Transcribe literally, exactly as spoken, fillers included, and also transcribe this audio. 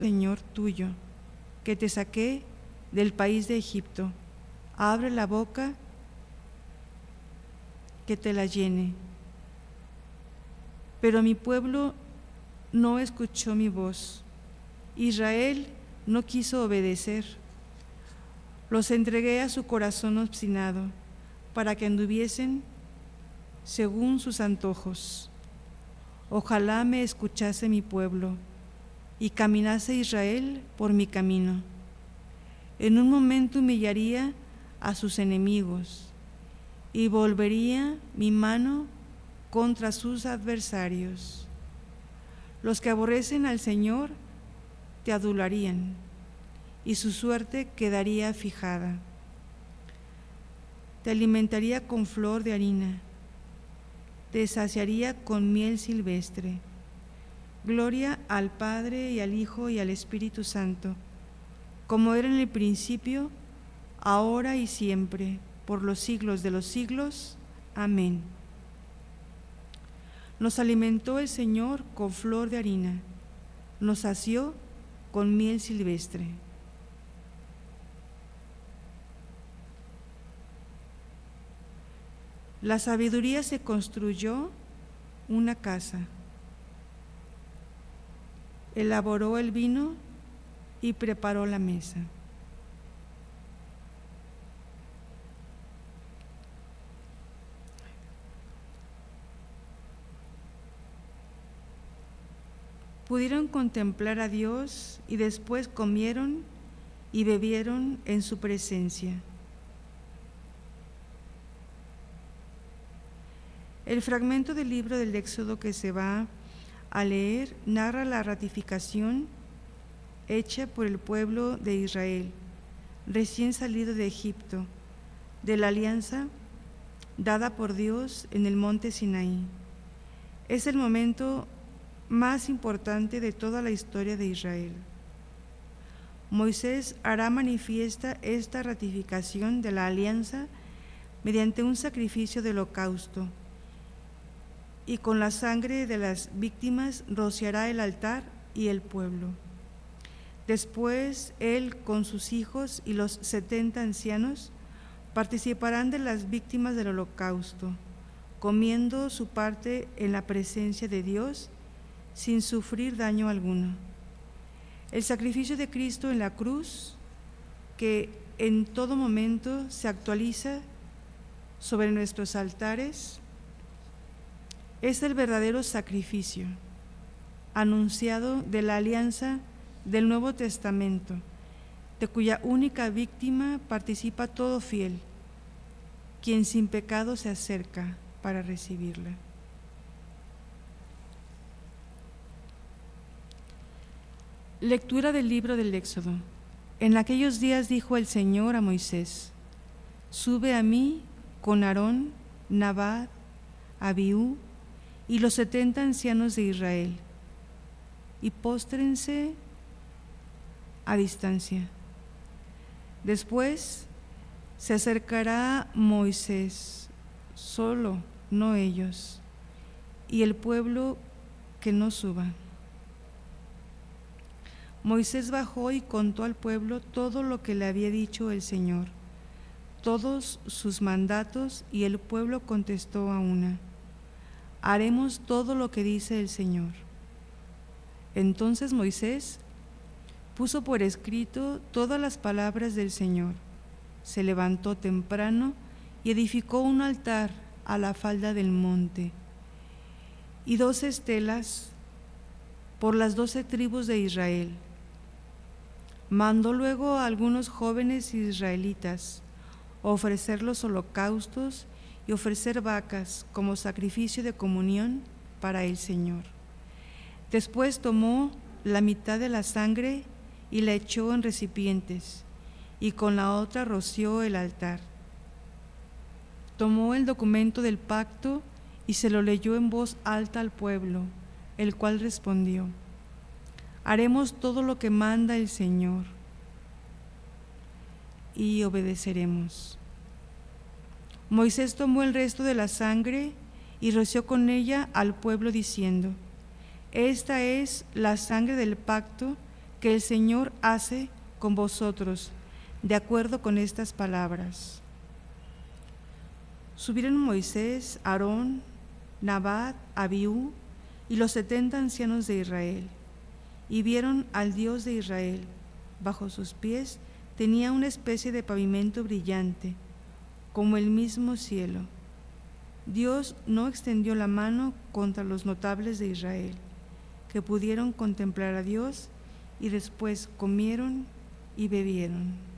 Señor tuyo, que te saqué del país de Egipto. Abre la boca que te la llene. Pero mi pueblo no escuchó mi voz. Israel no quiso obedecer. Los entregué a su corazón obstinado, para que anduviesen según sus antojos. Ojalá me escuchase mi pueblo, y caminase Israel por mi camino. En un momento humillaría a sus enemigos, y volvería mi mano contra sus adversarios. Los que aborrecen al Señor te adularían, y su suerte quedaría fijada. Te alimentaría con flor de harina, te saciaría con miel silvestre. Gloria al Padre y al Hijo y al Espíritu Santo, como era en el principio, ahora y siempre, por los siglos de los siglos. Amén. Nos alimentó el Señor con flor de harina, nos sació con miel silvestre. La sabiduría se construyó una casa, elaboró el vino y preparó la mesa. Pudieron contemplar a Dios y después comieron y bebieron en su presencia. El fragmento del libro del Éxodo que se va a leer narra la ratificación hecha por el pueblo de Israel, recién salido de Egipto, de la alianza dada por Dios en el monte Sinaí. Es el momento más importante de toda la historia de Israel. Moisés hará manifiesta esta ratificación de la alianza mediante un sacrificio de holocausto, y con la sangre de las víctimas rociará el altar y el pueblo. Después él con sus hijos y los setenta ancianos participarán de las víctimas del holocausto, comiendo su parte en la presencia de Dios sin sufrir daño alguno. El sacrificio de Cristo en la cruz, que en todo momento se actualiza sobre nuestros altares, es el verdadero sacrificio anunciado de la alianza del Nuevo Testamento, de cuya única víctima participa todo fiel, quien sin pecado se acerca para recibirla. Lectura del libro del Éxodo. En aquellos días dijo el Señor a Moisés: Sube a mí con Aarón, Nadab, Abiú y los setenta ancianos de Israel, y póstrense a distancia. Después se acercará Moisés, solo, no ellos, y el pueblo que no suba. Moisés bajó y contó al pueblo todo lo que le había dicho el Señor, todos sus mandatos, y el pueblo contestó a una: haremos todo lo que dice el Señor. Entonces Moisés puso por escrito todas las palabras del Señor, se levantó temprano y edificó un altar a la falda del monte y dos estelas por las doce tribus de Israel. Mandó luego a algunos jóvenes israelitas ofrecer los holocaustos y ofrecer vacas como sacrificio de comunión para el Señor. Después tomó la mitad de la sangre y la echó en recipientes, y con la otra roció el altar. Tomó el documento del pacto y se lo leyó en voz alta al pueblo, el cual respondió: haremos todo lo que manda el Señor y obedeceremos. Moisés tomó el resto de la sangre y roció con ella al pueblo diciendo: esta es la sangre del pacto que el Señor hace con vosotros, de acuerdo con estas palabras. Subieron Moisés, Aarón, Nadab, Abiú y los setenta ancianos de Israel, y vieron al Dios de Israel. Bajo sus pies tenía una especie de pavimento brillante, como el mismo cielo. Dios no extendió la mano contra los notables de Israel, que pudieron contemplar a Dios, y después comieron y bebieron.